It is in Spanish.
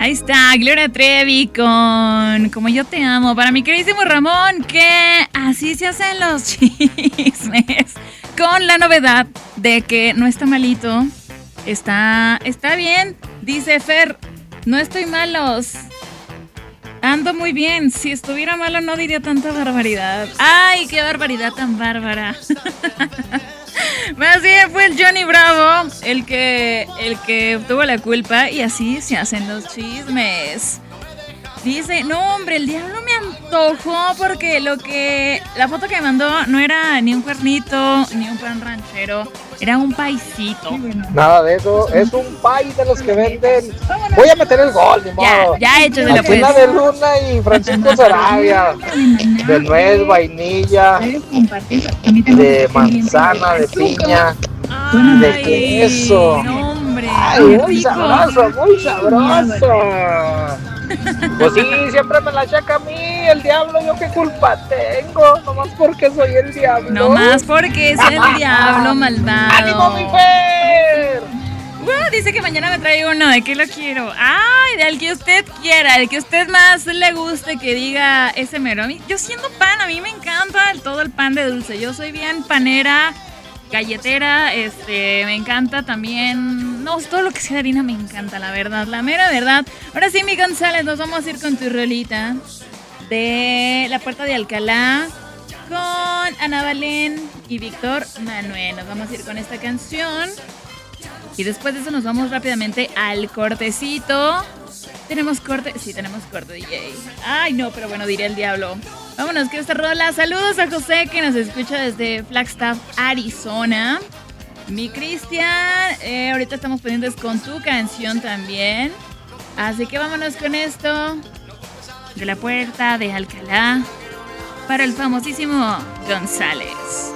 Ahí está, Gloria Trevi con Como yo te amo. Para mi queridísimo Ramón, que así se hacen los chismes. Con la novedad de que no está malito. Está bien. Dice Fer, no estoy malos. Ando muy bien. Si estuviera malo no diría tanta barbaridad. ¡Ay, qué barbaridad tan bárbara! Más bien fue el Johnny Bravo el que tuvo la culpa. Y así se hacen los chismes. Dice, no hombre, el diablo me antojó porque la foto que me mandó no era ni un cuernito ni un pan ranchero, era un paisito. Nada de eso, es un pay de los que venden. Voy a meter el gol, ni modo. Ya échaselo pues. Cena de Luna y Francisco Sarabia. De nuez, vainilla, de manzana, de piña, de queso. No, hombre. Ay, muy sabroso, muy sabroso. Pues sí, siempre me la checa a mí, el diablo, yo qué culpa tengo, nomás porque soy el diablo. Nomás porque es el diablo malvado. ¡Ánimo, mi Fer! Dice que mañana me trae uno, ¿de qué lo quiero? Ay, del que usted quiera, el que usted más le guste, que diga ese mero. Yo siendo pan, a mí me encanta todo el pan de dulce, yo soy bien panera, galletera, me encanta también, no, todo lo que sea de harina me encanta, la verdad, la mera verdad. Ahora sí, mi González, nos vamos a ir con tu rolita de La Puerta de Alcalá con Ana Valén y Víctor Manuel. Nos vamos a ir con esta canción y después de eso nos vamos rápidamente al cortecito. ¿Tenemos corte? Sí, tenemos corte, DJ. Ay, no, pero bueno, diré el diablo. Vámonos con esta rola. Saludos a José, que nos escucha desde Flagstaff, Arizona. Mi Cristian, ahorita estamos pendientes con tu canción también. Así que vámonos con esto de La Puerta de Alcalá para el famosísimo González.